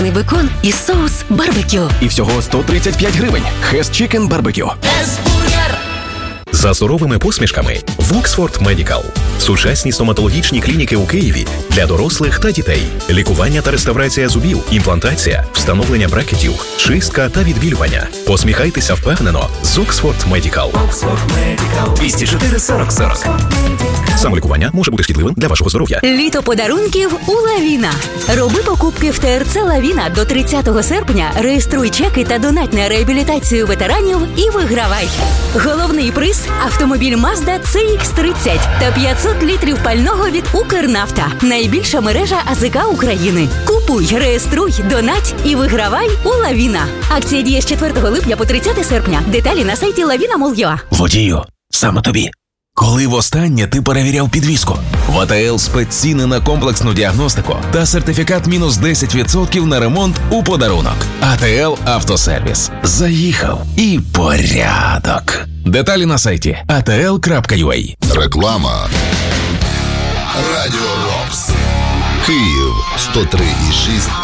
Бекон і соус барбекю. І всього 135 гривень. Hess Chicken Barbecue. За здоровими посмішками в Оксфорд Медикал. Сучасні стоматологічні клініки у Києві для дорослих та дітей. Лікування та реставрація зубів, імплантація, встановлення брекетів, чистка та відбілювання. Посміхайтеся впевнено з Оксфорд Медикал. 204 40 40. Самолікування може бути шкідливим для вашого здоров'я. Літо подарунків у Лавіна. Роби покупки в ТРЦ Лавіна до 30 серпня, реєструй чеки та донать на реабілітацію ветеранів і вигравай. Головний приз – автомобіль Mazda CX-30 та 500 літрів пального від Укрнафта. Найбільша мережа АЗК України. Купуй, реєструй, донать і вигравай у Лавіна. Акція діє з 4 липня по 30 серпня. Деталі на сайті lavina.mol.ua. Водію, саме тобі. Коли востаннє ти перевіряв підвіску? В АТЛ спецціни на комплексну діагностику та сертифікат мінус 10% на ремонт у подарунок. АТЛ Автосервіс. Заїхав і порядок. Деталі на сайті atl.ua. Реклама. Радіо Рокс. Київ 103,6